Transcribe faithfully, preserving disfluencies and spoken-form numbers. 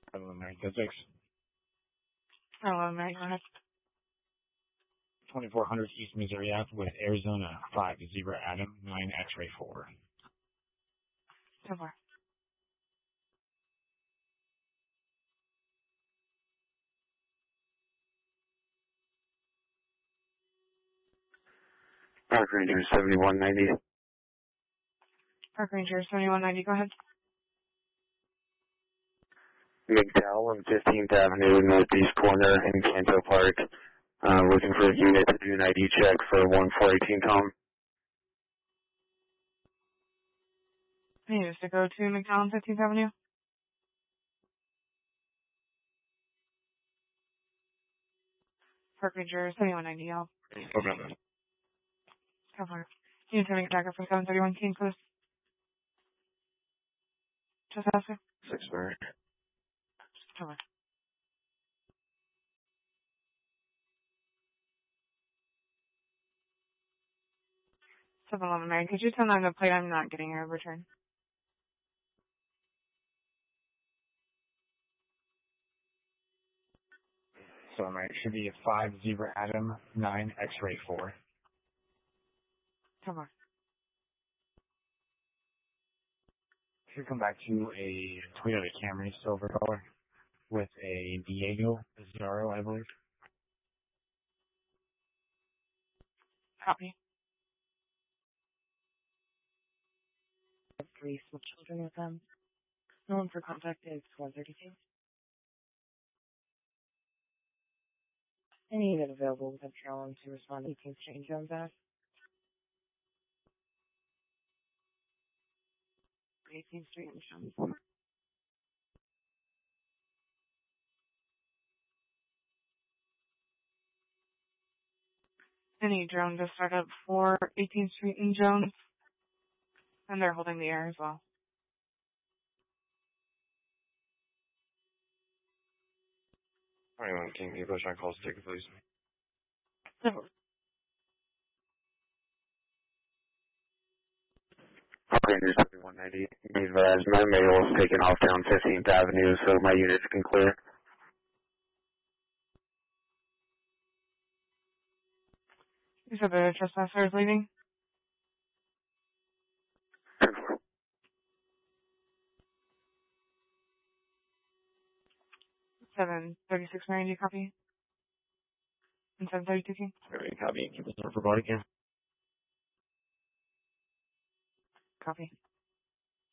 Hello, America six. Hello, America. twenty-four hundred East Missouri Ave with Arizona five Zebra Adam nine X-ray four. So far. Park Ranger seventy-one ninety. Park Ranger seventy-one ninety, go ahead. McDowell on fifteenth Avenue, northeast corner in Canto Park. Uh, looking for a unit to do an I D check for one four eighteen Tom. I need us to go to McDowell on fifteenth Avenue. Park Ranger seventy-one ninety, y'all. Okay. So far. You need to make a tracker for seven thirty-one King, please. Just ask her. Six Mary. So far. seven eleven Mary, could you tell them the plate I'm not getting a return? So it should be a five Zebra Adam nine X-ray four. So far. Should come back to a Toyota Camry silver color with a Diego Bizarro, I believe. Copy. Three small children with them. No one for contact is one thirty-two. Any unit available with Carolyn to respond to eighteenth Street and Jones Ave. eighteenth Street and Jones Ave. Any drone to start up for eighteenth Street and Jones. And they're holding the air as well. twenty-one King, can you push on calls ticket, please? So far. Park Ranger seventy-one ninety. Be advised, my mail is taken off down fifteenth Avenue, so my units can clear. You said the trespasser is leaving? seven thirty-six Mary, do you copy? And seven thirty-two King? Very copy. Keep us for body cam. Copy.